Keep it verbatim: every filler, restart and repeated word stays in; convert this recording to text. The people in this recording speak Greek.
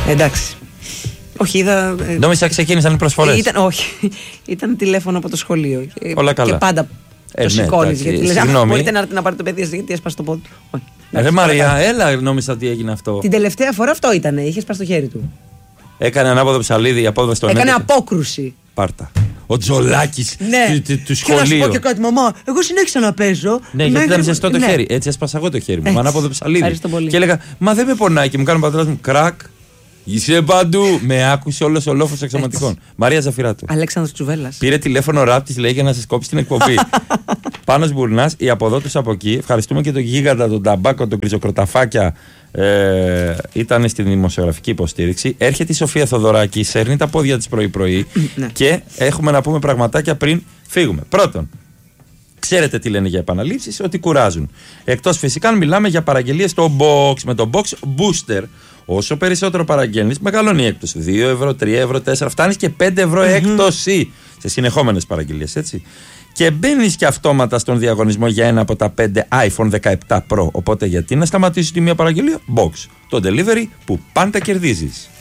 Εντάξει. Όχι, είδα. Νόμιζα ξεκίνησαν οι προσφορές. Ήταν, όχι. Ήταν τηλέφωνο από το σχολείο. Όλα καλά. Και πάντα Ε, το σηκώνεις. ναι, γιατί λες, συγγνώμη. μπορείτε να έρθετε να πάρετε το παιδί, γιατί έσπασε το πόδι του. Όχι. Ρε Μαρία, έλα, νόμιζα ότι έγινε αυτό. Την τελευταία φορά αυτό ήταν. Είχε σπάσει το χέρι του. Έκανε ανάποδο ψαλίδι, η απόδοση στον Έκανε έντεκα. απόκρουση. Πάρτα. Ο Τζολάκης Ναι. του, του, του Και να σχολείου. σου πω και κάτι, μαμά. Εγώ συνέχισα να παίζω. Ναι, γιατί ήταν ζεστό το Ναι. χέρι. Έτσι έσπασα εγώ το χέρι μου. Έτσι. Με ανάποδο ψαλίδι. Ευχαριστώ πολύ. Και έλεγα, μα δεν με πονάει. Και μου κάνει ο πατέρας μου κρακ. Είσαι παντού. Με άκουσε όλο ο λόφος εξωματικών. Μαρία Ζαφυράτου. Αλέξανδρος Τσουβέλλας. Πήρε τηλέφωνο ράπτη, λέει, για να σα κόψει την εκπομπή. Πάνος Μπουρνάς, η αποδότους από εκεί. Ευχαριστούμε και τον γίγαντα, τον Ταμπάκο, τον Κρυζοκροταφάκια. Ε, ήταν στη δημοσιογραφική υποστήριξη. Έρχεται η Σοφία Θοδωράκη, σέρνει τα πόδια της πρωί-πρωί. Ναι. Και έχουμε να πούμε πραγματάκια πριν φύγουμε. Πρώτον, ξέρετε τι λένε για επαναλήψεις, ότι κουράζουν. Εκτός φυσικά, αν μιλάμε για παραγγελίες στο box, με το box booster. Όσο περισσότερο παραγγέλνεις, μεγαλώνει η έκπτωση. δύο ευρώ, τρία ευρώ, τέσσερα, φτάνεις και πέντε ευρώ mm-hmm. έκπτωση σε συνεχόμενες παραγγελίες, έτσι. Και μπαίνεις και αυτόματα στον διαγωνισμό για ένα από τα πέντε άιφον δεκαεπτά Pro. Οπότε γιατί να σταματήσεις τη μία παραγγελία? Box. Το delivery που πάντα κερδίζεις.